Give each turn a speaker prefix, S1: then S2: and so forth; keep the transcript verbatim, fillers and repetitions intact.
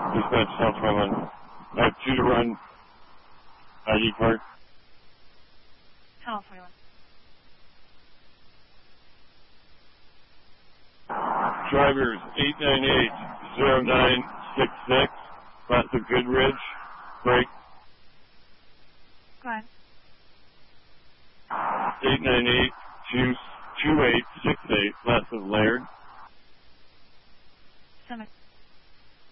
S1: Dispatch South Highland. I have two to run. I D card.
S2: South Highland.
S1: Drivers eight nine eight zero nine six six. Classic Goodridge. Break.
S2: Go ahead.
S1: eight nine eight two eight six eight. Classic Laird.
S2: Summit.